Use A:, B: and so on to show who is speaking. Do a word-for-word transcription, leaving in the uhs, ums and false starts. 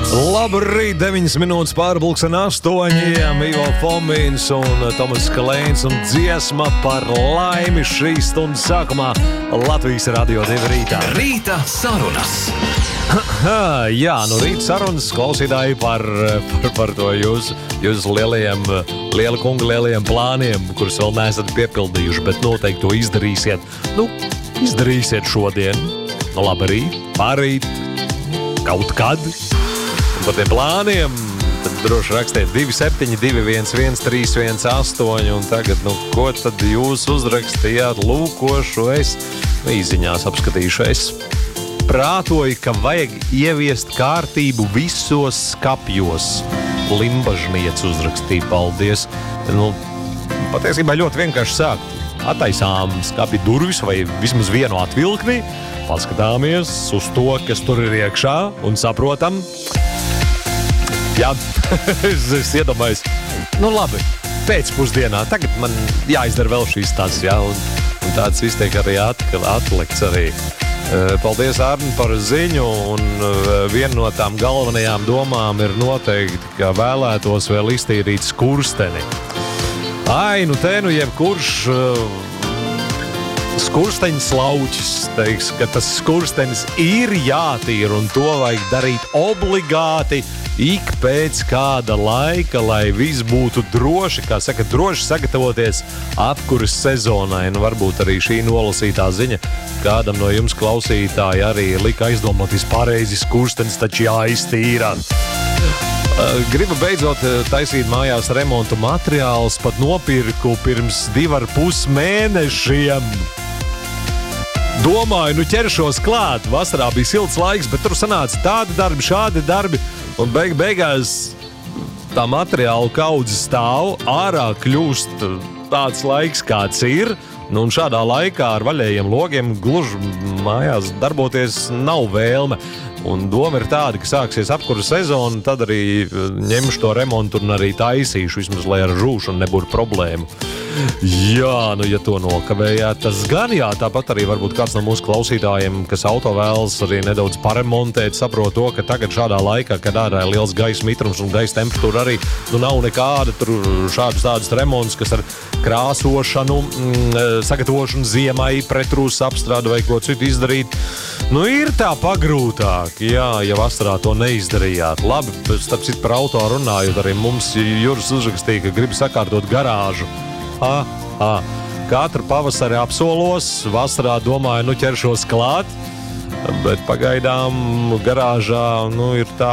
A: Labrīt, deviņas minūtes pārpulksten astoņiem. Ivo Fomins un Tomas Kalēns un dziesma par laimi šīs stundas sākumā Latvijas Radio divi rītā.
B: Rīta sarunas.
A: Jā, nu rīta sarunas klausītāji par, par, par to jūsu, jūsu lielajiem, liela kunga lielajiem plāniem, kurus vēl neesat piepildījuši, bet noteikti to izdarīsiet. Nu, izdarīsiet šodien, nu labi rīt, pārīt, kaut kad. Un par tiem plāniem tad droši rakstiet divi septiņi divi viens viens trīs viens astoņi un tagad, nu, ko tad jūs uzrakstījāt? Lūkošu es, īziņās apskatīšu es. Prātoju, ka vajag ieviest kārtību visos skapjos. Limbažniec uzrakstīja, paldies. Nu, patiesībā ļoti vienkārši sākt. Attaisām skapju durvis vai vismaz vienu atvilkni, paskatāmies uz to, kas tur ir iekšā un saprotam. Jā, es, es iedomājos, nu labi, pēcpusdienā, tagad man jāizdara vēl šīs tāds, jā, un, un tāds viss tiek arī atkal atlikts arī. Paldies, Arni, par ziņu, un viena no tām galvenajām domām ir noteikti, ka vēlētos vēl iztīrīt skursteni. Ai, nu te nu jebkurš skursteņas lauķis teiks, ka tas skurstenis ir jātīra, un to vajag darīt obligāti ik pēc kāda laika, lai viss būtu droši, kā saka, droši sagatavoties apkuras sezonai. Nu, varbūt arī šī nolasītā ziņa kādam no jums klausītāji arī lika aizdomāt vispareizi skurstenis taču jāiztīra. Gribu beidzot taisīt mājās remontu materiālus, pat nopirku pirms divar pus mēnešiem. Domāju, nu ķeršos klāt, vasarā bija silts laiks, bet tur sanāca tādi darbi, šādi darbi, un beig beigās tā materiāla kaudze stāv, ārā kļūst tāds laiks, kāds ir, nu un šādā laikā ar vaļējiem logiem gluži mājās darboties nav vēlme. Un doma ir tāda, ka sāksies apkura sezona, tad arī ņemšu to remontu un arī taisīšu, vismaz lai ar žūšanu nebūtu problēmu. Jā, nu ja to nokavējāt, tas gan jā, tāpat arī varbūt kāds no mūsu klausītājiem, kas auto vēlas arī nedaudz paremontēt, saprot to, ka tagad šādā laikā, kad ārā ir liels gaisa mitrums un gaisa temperatūra arī, nu nav nekāda tur šādus tādus remontus, kas ar krāsošanu, mm, sagatavošanu ziemai, pretrūs apstrādu vai ko citu izdarīt. Nu ir tā pagrūtāk, jā, ja vasarā to neizdarījāt. Labi, starp citu par auto runājot, arī mums Juris uzrakstīja, ka grib sakārtot garāžu. Ha, ha. Katru pavasari apsolos, vasarā domāju, nu ķeršos klāt, bet pagaidām garāžā, nu, ir tā,